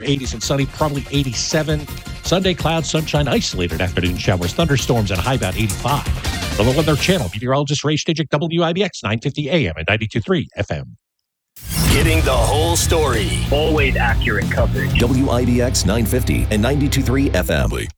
80s and sunny, probably 87. Sunday, clouds, sunshine, isolated afternoon showers, thunderstorms, and a high about 85. The Low Weather Channel, meteorologist Ray Stijik, WIBX, 950 AM and 92.3 FM. Getting the whole story. Always accurate coverage. WIBX 950 and 92.3 FM.